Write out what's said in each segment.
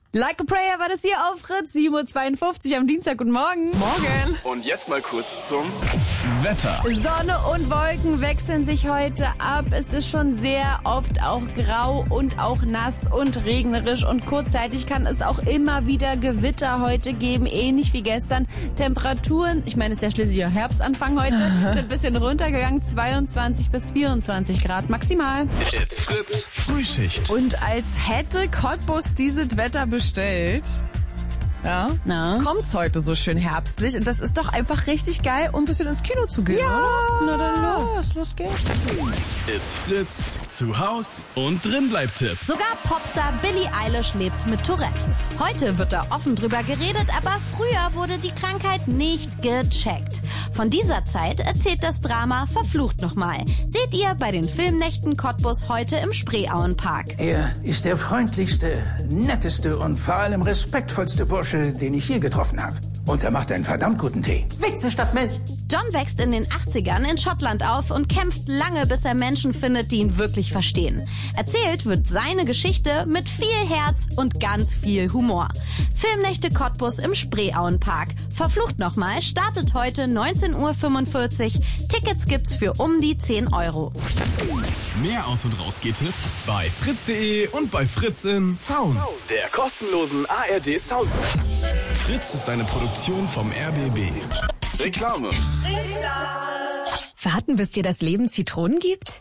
Like a Prayer war das hier auf Fritz, 7:52 Uhr am Dienstag. Guten Morgen. Morgen. Und jetzt mal kurz zum Wetter. Sonne und Wolken wechseln sich heute ab. Es ist schon sehr oft auch grau und auch nass und regnerisch. Und kurzzeitig kann es auch immer wieder Gewitter heute geben, ähnlich wie gestern. Temperaturen, ich meine, es ist ja schließlich Herbstanfang heute, sind ein bisschen runtergegangen. 22 bis 24 Grad maximal. It's Fritz Frühschicht. Und als hätte Cottbus dieses Wetter bestellt, ja, kommt's heute so schön herbstlich. Und das ist doch einfach richtig geil, um ein bisschen ins Kino zu gehen. Ja. Oder? Na dann los geht's. It's Fritz. Zu Haus und drin bleibt Tipp. Sogar Popstar Billie Eilish lebt mit Tourette. Heute wird da offen drüber geredet, aber früher wurde die Krankheit nicht gecheckt. Von dieser Zeit erzählt das Drama Verflucht nochmal. Seht ihr bei den Filmnächten Cottbus heute im Spreeauenpark. Er ist der freundlichste, netteste und vor allem respektvollste Bursche, den ich je getroffen habe. Und er macht einen verdammt guten Tee. Wichse statt Milch. John wächst in den 80ern in Schottland auf und kämpft lange, bis er Menschen findet, die ihn wirklich verstehen. Erzählt wird seine Geschichte mit viel Herz und ganz viel Humor. Filmnächte Cottbus im Spreeauenpark. Verflucht nochmal startet heute 19:45 Uhr. Tickets gibt's für um die 10 €. Mehr Aus- und Raus-Geht-Tipps bei fritz.de und bei Fritz in Sounds. Der kostenlosen ARD Sounds-App. Fritz ist eine Produktion vom RBB. Reklame. Warten, bis dir das Leben Zitronen gibt?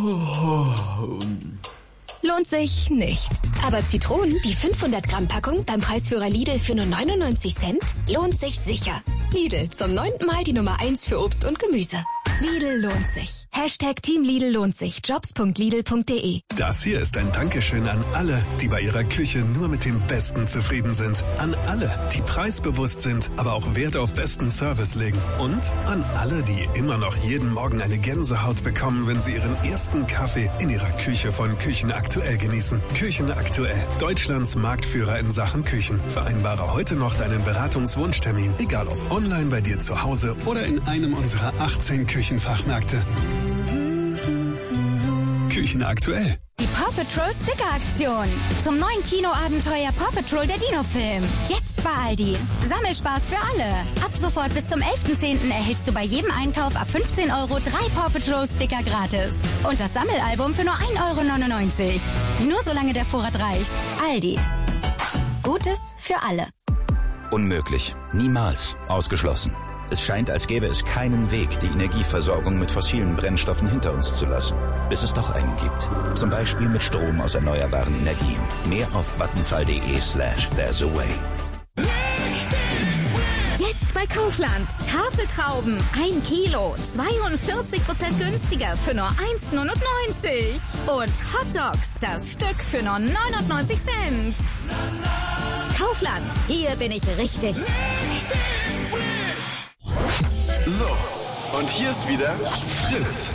Lohnt sich nicht. Aber Zitronen, die 500 Gramm Packung beim Preisführer Lidl für nur 99 Cent, lohnt sich sicher. Lidl, zum 9. Mal die Nummer 1 für Obst und Gemüse. Lidl lohnt sich. Hashtag Team Lidl lohnt sich. Jobs.lidl.de. Das hier ist ein Dankeschön an alle, die bei ihrer Küche nur mit dem Besten zufrieden sind. An alle, die preisbewusst sind, aber auch Wert auf besten Service legen. Und an alle, die immer noch jeden Morgen eine Gänsehaut bekommen, wenn sie ihren ersten Kaffee in ihrer Küche von Küchen aktuell genießen. Küchen aktuell. Deutschlands Marktführer in Sachen Küchen. Vereinbare heute noch deinen Beratungswunschtermin. Egal ob online bei dir zu Hause oder in einem unserer 18 Küchenfachmärkte. Küchen aktuell. Die Paw Patrol Sticker-Aktion. Zum neuen Kinoabenteuer Paw Patrol der Dino-Film. Jetzt bei Aldi. Sammelspaß für alle. Ab sofort bis zum 11.10. erhältst du bei jedem Einkauf ab 15 € 3 Paw Patrol Sticker gratis. Und das Sammelalbum für nur 1,99 €. Nur solange der Vorrat reicht. Aldi. Gutes für alle. Unmöglich. Niemals. Ausgeschlossen. Es scheint, als gäbe es keinen Weg, die Energieversorgung mit fossilen Brennstoffen hinter uns zu lassen. Bis es doch einen gibt. Zum Beispiel mit Strom aus erneuerbaren Energien. Mehr auf vattenfall.de/there's a way. Jetzt bei Kaufland. Tafeltrauben, 1 Kilo, 42% günstiger für nur 1,99 €. Und Hotdogs, das Stück für nur 99 Cent. Kaufland, hier bin ich richtig. So, und hier ist wieder Fritz.